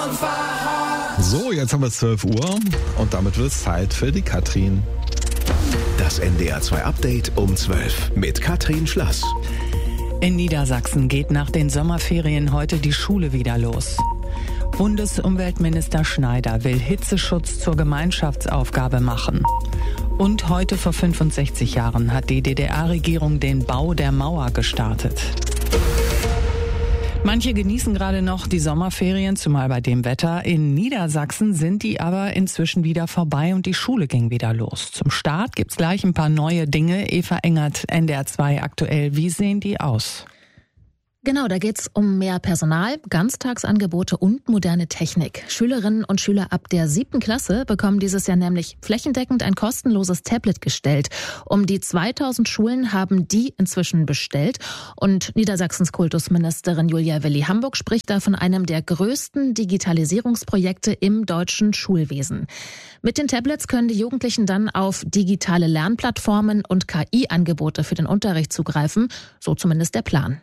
So, jetzt haben wir 12 Uhr und damit wird es Zeit für die Katrin. Das NDR 2 Update um 12 mit Katrin Schlass. In Niedersachsen geht nach den Sommerferien heute die Schule wieder los. Bundesumweltminister Schneider will Hitzeschutz zur Gemeinschaftsaufgabe machen. Und heute vor 65 Jahren hat die DDR-Regierung den Bau der Mauer gestartet. Manche genießen gerade noch die Sommerferien, zumal bei dem Wetter. In Niedersachsen sind die aber inzwischen wieder vorbei und die Schule ging wieder los. Zum Start gibt's gleich ein paar neue Dinge. Eva Engert, NDR 2 aktuell. Wie sehen die aus? Genau, da geht's um mehr Personal, Ganztagsangebote und moderne Technik. Schülerinnen und Schüler ab der 7. Klasse bekommen dieses Jahr nämlich flächendeckend ein kostenloses Tablet gestellt. Um die 2000 Schulen haben die inzwischen bestellt. Und Niedersachsens Kultusministerin Julia Willi-Hamburg spricht da von einem der größten Digitalisierungsprojekte im deutschen Schulwesen. Mit den Tablets können die Jugendlichen dann auf digitale Lernplattformen und KI-Angebote für den Unterricht zugreifen. So zumindest der Plan.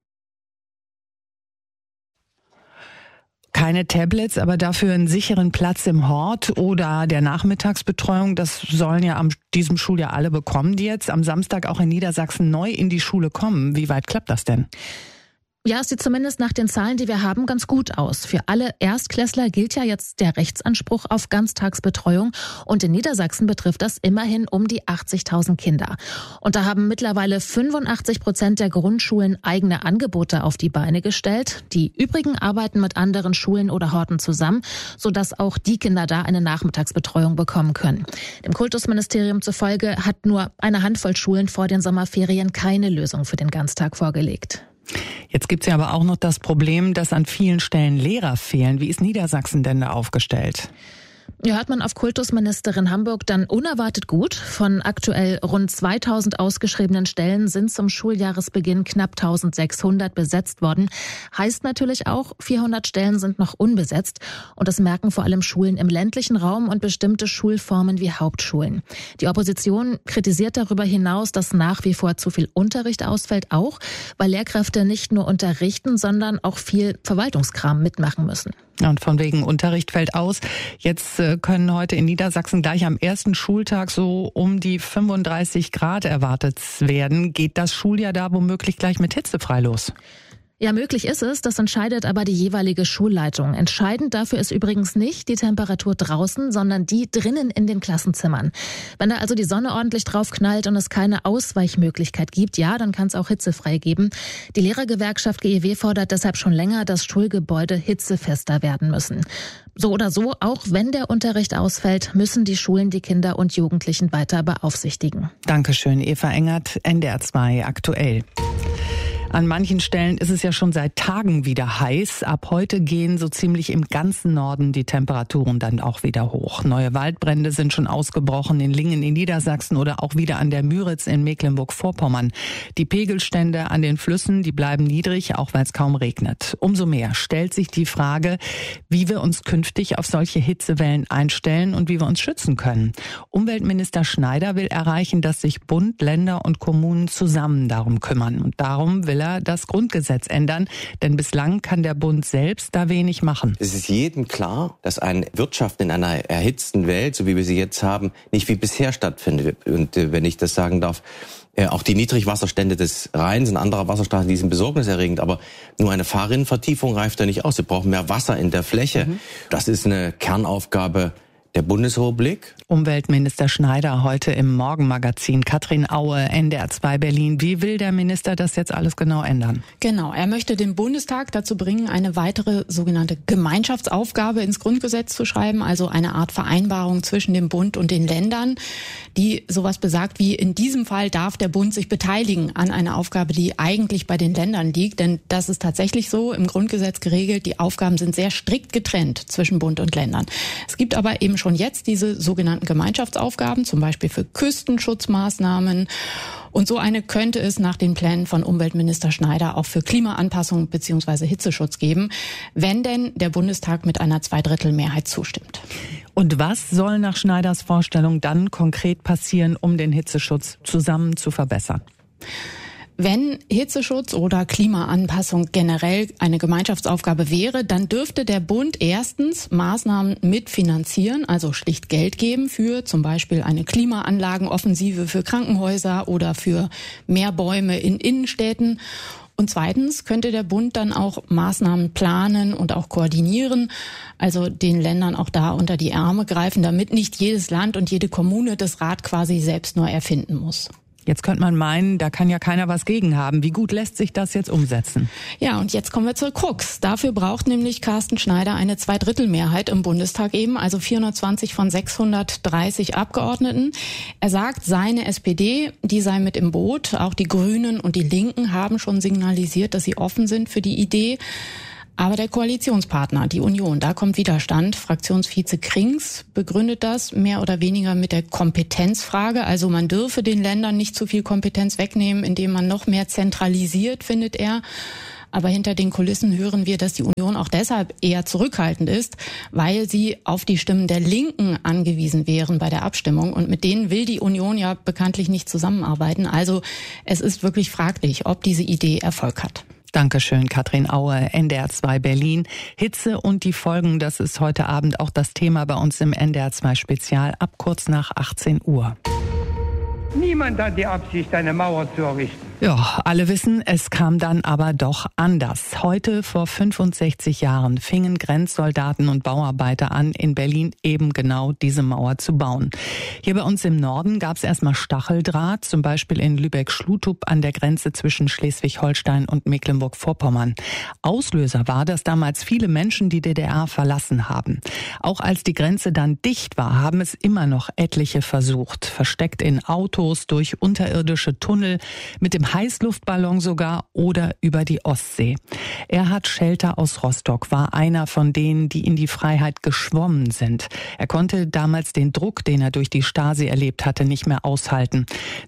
Keine Tablets, aber dafür einen sicheren Platz im Hort oder der Nachmittagsbetreuung. Das sollen ja an diesem Schuljahr alle bekommen, die jetzt am Samstag auch in Niedersachsen neu in die Schule kommen. Wie weit klappt das denn? Ja, es sieht zumindest nach den Zahlen, die wir haben, ganz gut aus. Für alle Erstklässler gilt ja jetzt der Rechtsanspruch auf Ganztagsbetreuung. Und in Niedersachsen betrifft das immerhin um die 80.000 Kinder. Und da haben mittlerweile 85% der Grundschulen eigene Angebote auf die Beine gestellt. Die übrigen arbeiten mit anderen Schulen oder Horten zusammen, sodass auch die Kinder da eine Nachmittagsbetreuung bekommen können. Dem Kultusministerium zufolge hat nur eine Handvoll Schulen vor den Sommerferien keine Lösung für den Ganztag vorgelegt. Jetzt gibt's ja aber auch noch das Problem, dass an vielen Stellen Lehrer fehlen. Wie ist Niedersachsen denn da aufgestellt? Ja, hört man auf Kultusministerin Hamburg dann unerwartet gut. Von aktuell rund 2000 ausgeschriebenen Stellen sind zum Schuljahresbeginn knapp 1600 besetzt worden. Heißt natürlich auch, 400 Stellen sind noch unbesetzt. Und das merken vor allem Schulen im ländlichen Raum und bestimmte Schulformen wie Hauptschulen. Die Opposition kritisiert darüber hinaus, dass nach wie vor zu viel Unterricht ausfällt, auch weil Lehrkräfte nicht nur unterrichten, sondern auch viel Verwaltungskram mitmachen müssen. Und von wegen Unterricht fällt aus. Jetzt können heute in Niedersachsen gleich am ersten Schultag so um die 35 Grad erwartet werden. Geht das Schuljahr da womöglich gleich mit hitzefrei los? Ja, möglich ist es, das entscheidet aber die jeweilige Schulleitung. Entscheidend dafür ist übrigens nicht die Temperatur draußen, sondern die drinnen in den Klassenzimmern. Wenn da also die Sonne ordentlich drauf knallt und es keine Ausweichmöglichkeit gibt, ja, dann kann es auch hitzefrei geben. Die Lehrergewerkschaft GEW fordert deshalb schon länger, dass Schulgebäude hitzefester werden müssen. So oder so, auch wenn der Unterricht ausfällt, müssen die Schulen die Kinder und Jugendlichen weiter beaufsichtigen. Dankeschön, Eva Engert, NDR 2 aktuell. An manchen Stellen ist es ja schon seit Tagen wieder heiß. Ab heute gehen so ziemlich im ganzen Norden die Temperaturen dann auch wieder hoch. Neue Waldbrände sind schon ausgebrochen in Lingen in Niedersachsen oder auch wieder an der Müritz in Mecklenburg-Vorpommern. Die Pegelstände an den Flüssen, die bleiben niedrig, auch weil es kaum regnet. Umso mehr stellt sich die Frage, wie wir uns künftig auf solche Hitzewellen einstellen und wie wir uns schützen können. Umweltminister Schneider will erreichen, dass sich Bund, Länder und Kommunen zusammen darum kümmern. Und darum will er das Grundgesetz ändern, denn bislang kann der Bund selbst da wenig machen. Es ist jedem klar, dass eine Wirtschaft in einer erhitzten Welt, so wie wir sie jetzt haben, nicht wie bisher stattfindet. Und wenn ich das sagen darf, auch die Niedrigwasserstände des Rheins und anderer Wasserstraßen, die sind besorgniserregend, aber nur eine Fahrrinnenvertiefung reicht da nicht aus. Wir brauchen mehr Wasser in der Fläche. Das ist eine Kernaufgabe der Bundesrepublik. Umweltminister Schneider heute im Morgenmagazin. Katrin Aue, NDR 2 Berlin. Wie will der Minister das jetzt alles genau ändern? Genau, er möchte den Bundestag dazu bringen, eine weitere sogenannte Gemeinschaftsaufgabe ins Grundgesetz zu schreiben, also eine Art Vereinbarung zwischen dem Bund und den Ländern, die sowas besagt wie, in diesem Fall darf der Bund sich beteiligen an einer Aufgabe, die eigentlich bei den Ländern liegt. Denn das ist tatsächlich so im Grundgesetz geregelt. Die Aufgaben sind sehr strikt getrennt zwischen Bund und Ländern. Es gibt aber eben schon jetzt diese sogenannten Gemeinschaftsaufgaben, zum Beispiel für Küstenschutzmaßnahmen. Und so eine könnte es nach den Plänen von Umweltminister Schneider auch für Klimaanpassung bzw. Hitzeschutz geben, wenn denn der Bundestag mit einer Zweidrittelmehrheit zustimmt. Und was soll nach Schneiders Vorstellung dann konkret passieren, um den Hitzeschutz zusammen zu verbessern? Wenn Hitzeschutz oder Klimaanpassung generell eine Gemeinschaftsaufgabe wäre, dann dürfte der Bund erstens Maßnahmen mitfinanzieren, also schlicht Geld geben für zum Beispiel eine Klimaanlagenoffensive für Krankenhäuser oder für mehr Bäume in Innenstädten. Und zweitens könnte der Bund dann auch Maßnahmen planen und auch koordinieren, also den Ländern auch da unter die Arme greifen, damit nicht jedes Land und jede Kommune das Rad quasi selbst neu erfinden muss. Jetzt könnte man meinen, da kann ja keiner was gegen haben. Wie gut lässt sich das jetzt umsetzen? Ja, und jetzt kommen wir zur Krux. Dafür braucht nämlich Carsten Schneider eine Zweidrittelmehrheit im Bundestag eben, also 420 von 630 Abgeordneten. Er sagt, seine SPD, die sei mit im Boot. Auch die Grünen und die Linken haben schon signalisiert, dass sie offen sind für die Idee. Aber der Koalitionspartner, die Union, da kommt Widerstand. Fraktionsvize Krings begründet das mehr oder weniger mit der Kompetenzfrage. Also man dürfe den Ländern nicht zu viel Kompetenz wegnehmen, indem man noch mehr zentralisiert, findet er. Aber hinter den Kulissen hören wir, dass die Union auch deshalb eher zurückhaltend ist, weil sie auf die Stimmen der Linken angewiesen wären bei der Abstimmung. Und mit denen will die Union ja bekanntlich nicht zusammenarbeiten. Also es ist wirklich fraglich, ob diese Idee Erfolg hat. Dankeschön, Katrin Aue, NDR 2 Berlin. Hitze und die Folgen, das ist heute Abend auch das Thema bei uns im NDR 2 Spezial ab kurz nach 18 Uhr. Niemand hat die Absicht, eine Mauer zu errichten. Ja, alle wissen, es kam dann aber doch anders. Heute vor 65 Jahren fingen Grenzsoldaten und Bauarbeiter an, in Berlin eben genau diese Mauer zu bauen. Hier bei uns im Norden gab es erstmal Stacheldraht, zum Beispiel in Lübeck-Schlutub an der Grenze zwischen Schleswig-Holstein und Mecklenburg-Vorpommern. Auslöser war, dass damals viele Menschen die DDR verlassen haben. Auch als die Grenze dann dicht war, haben es immer noch etliche versucht. Versteckt in Autos, durch unterirdische Tunnel, mit dem Heißluftballon sogar oder über die Ostsee. Erhard Schelter aus Rostock war einer von denen, die in die Freiheit geschwommen sind. Er konnte damals den Druck, den er durch die Stasi erlebt hatte, nicht mehr aushalten.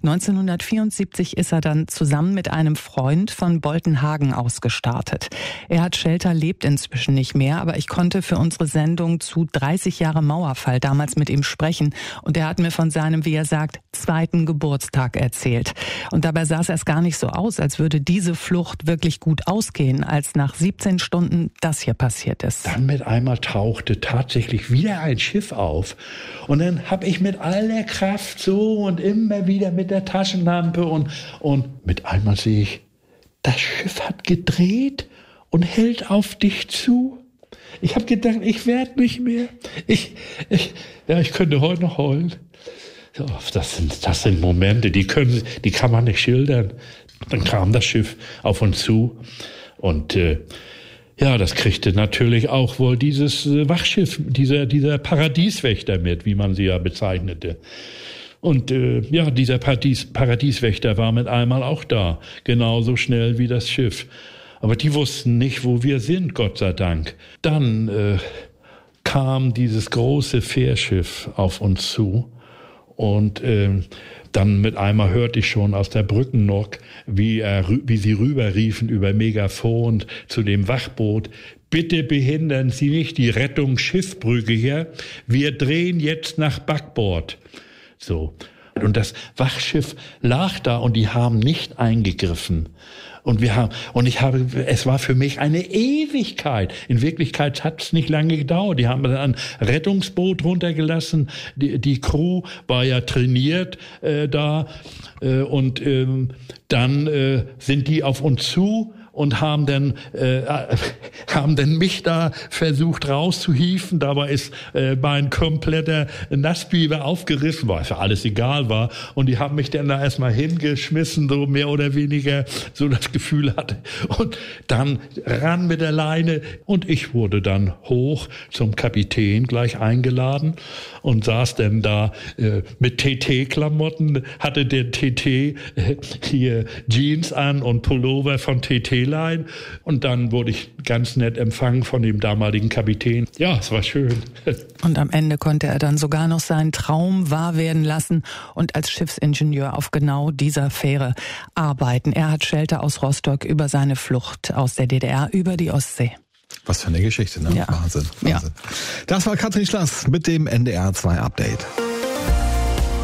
1974 ist er dann zusammen mit einem Freund von Boltenhagen aus gestartet. Erhard Schelter lebt inzwischen nicht mehr, aber ich konnte für unsere Sendung zu 30 Jahre Mauerfall damals mit ihm sprechen. Und er hat mir von seinem, wie er sagt, zweiten Geburtstag erzählt. Und dabei sah es erst gar nicht so aus, als würde diese Flucht wirklich gut ausgehen, als nach 17 Stunden das hier passiert ist. Dann mit einmal tauchte tatsächlich wieder ein Schiff auf. Und dann habe ich mit aller Kraft so und immer wieder mit der Taschenlampe und mit einmal sehe ich, das Schiff hat gedreht und hält auf dich zu. Ich habe gedacht, ich werde nicht mehr. Ich könnte heute noch heulen. So, das sind Momente, die kann man nicht schildern. Dann kam das Schiff auf uns zu und das kriegte natürlich auch wohl dieses Wachschiff, dieser Paradieswächter mit, wie man sie ja bezeichnete. Und dieser Paradieswächter war mit einmal auch da, genauso schnell wie das Schiff. Aber die wussten nicht, wo wir sind, Gott sei Dank. Dann kam dieses große Fährschiff auf uns zu. Und dann mit einmal hörte ich schon aus der Brückennock, wie sie rüberriefen über Megafon zu dem Wachboot: Bitte behindern Sie nicht die Rettung Schiffbrücke hier. Wir drehen jetzt nach Backbord. So. Und das Wachschiff lag da und die haben nicht eingegriffen. Es war für mich eine Ewigkeit. In Wirklichkeit hat es nicht lange gedauert. Die haben dann ein Rettungsboot runtergelassen. Die Crew war ja trainiert da. Dann sind die auf uns zu und haben dann mich da versucht rauszuhieven. Dabei ist mein kompletter Nassbiber aufgerissen, weil für alles egal war. Und die haben mich dann da erstmal hingeschmissen, so mehr oder weniger, so das Gefühl hatte. Und dann ran mit der Leine. Und ich wurde dann hoch zum Kapitän gleich eingeladen und saß dann da mit TT-Klamotten, hatte der TT hier Jeans an und Pullover von TT-Line. Und dann wurde ich ganz nett empfangen von dem damaligen Kapitän. Ja, es war schön. Und am Ende konnte er dann sogar noch seinen Traum wahr werden lassen und als Schiffsingenieur auf genau dieser Fähre arbeiten. Erhard Schelter aus Rostock über seine Flucht aus der DDR über die Ostsee. Was für eine Geschichte, ne? Ja. Wahnsinn. Ja. Das war Katrin Schlass mit dem NDR 2 Update.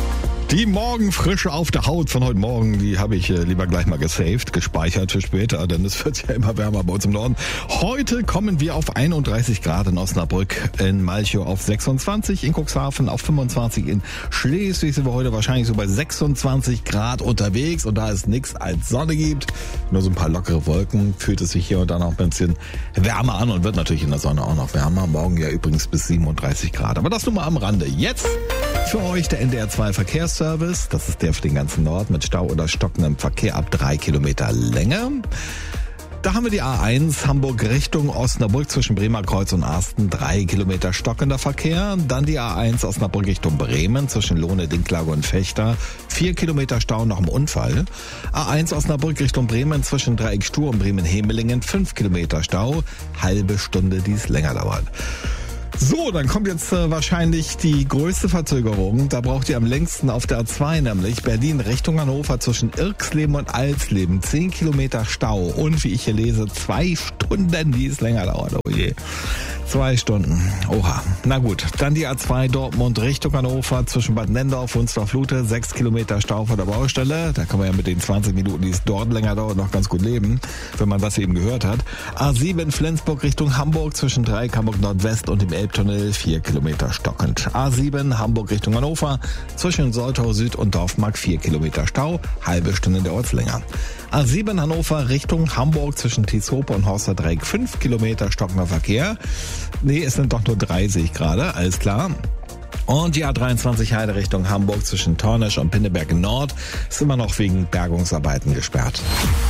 Die Morgenfrische auf der Haut von heute Morgen, die habe ich lieber gleich mal gesaved, gespeichert für später, denn es wird ja immer wärmer bei uns im Norden. Heute kommen wir auf 31 Grad in Osnabrück, in Malchow auf 26, in Cuxhaven auf 25, in Schleswig sind wir heute wahrscheinlich so bei 26 Grad unterwegs und da es nichts als Sonne gibt, nur so ein paar lockere Wolken, fühlt es sich hier und da noch ein bisschen wärmer an und wird natürlich in der Sonne auch noch wärmer. Morgen ja übrigens bis 37 Grad, aber das nur mal am Rande. Jetzt für euch der NDR 2 Verkehrsservice. Das ist der für den ganzen Norden mit Stau oder stockendem Verkehr ab 3 Kilometer Länge. Da haben wir die A1 Hamburg Richtung Osnabrück zwischen Bremer Kreuz und Arsten, 3 Kilometer stockender Verkehr. Dann die A1 Osnabrück Richtung Bremen zwischen Lohne, Dinklage und Fechter, 4 Kilometer Stau nach dem Unfall. A1 Osnabrück Richtung Bremen zwischen Dreieck Stur und Bremen-Hemelingen, 5 Kilometer Stau, halbe Stunde, die es länger dauert. So, dann kommt jetzt wahrscheinlich die größte Verzögerung. Da braucht ihr am längsten auf der A2, nämlich Berlin Richtung Hannover zwischen Irksleben und Alsleben. 10 Kilometer Stau und wie ich hier lese, 2 Stunden, die es länger dauert. Oh je. 2 Stunden. Oha. Na gut. Dann die A2 Dortmund Richtung Hannover zwischen Bad Nendorf und Wunstorf-Lute. 6 Kilometer Stau vor der Baustelle. Da kann man ja mit den 20 Minuten, die es dort länger dauert, noch ganz gut leben, wenn man das eben gehört hat. A7 Flensburg Richtung Hamburg zwischen Dreieck Hamburg Nordwest und dem Elbtunnel. 4 Kilometer stockend. A7 Hamburg Richtung Hannover zwischen Soltau Süd und Dorfmark. 4 Kilometer Stau. Halbe Stunde dauert's länger. A7 Hannover Richtung Hamburg zwischen Tieshope und Horster Dreieck. 5 Kilometer stockender Verkehr. Nee, es sind doch nur 3, sehe ich gerade. Alles klar. Und die A23 Heide Richtung Hamburg zwischen Tornisch und Pinneberg Nord ist immer noch wegen Bergungsarbeiten gesperrt.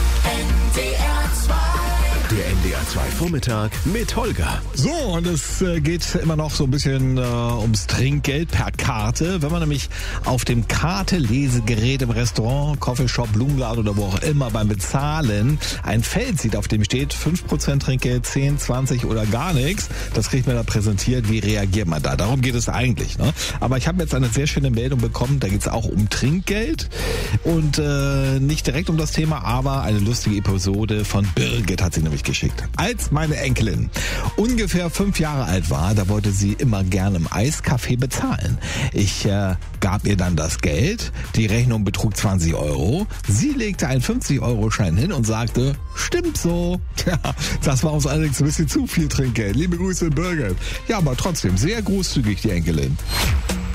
Der NDR 2 Vormittag mit Holger. So, und es geht immer noch so ein bisschen ums Trinkgeld per Karte. Wenn man nämlich auf dem Karte-Lesegerät im Restaurant, Coffeeshop, Blumenladen oder wo auch immer beim Bezahlen ein Feld sieht, auf dem steht 5% Trinkgeld, 10, 20 oder gar nichts, das kriegt man da präsentiert. Wie reagiert man da? Darum geht es eigentlich. Ne? Aber ich habe jetzt eine sehr schöne Meldung bekommen, da geht es auch um Trinkgeld und nicht direkt um das Thema, aber eine lustige Episode von Birgit hat sie nämlich geschickt. Als meine Enkelin ungefähr 5 Jahre alt war, da wollte sie immer gerne im Eiscafé bezahlen. Ich gab ihr dann das Geld, die Rechnung betrug 20 Euro, sie legte einen 50-Euro-Schein hin und sagte, stimmt so. Ja, das war uns allerdings ein bisschen zu viel Trinkgeld. Liebe Grüße, Birgit. Ja, aber trotzdem sehr großzügig, die Enkelin.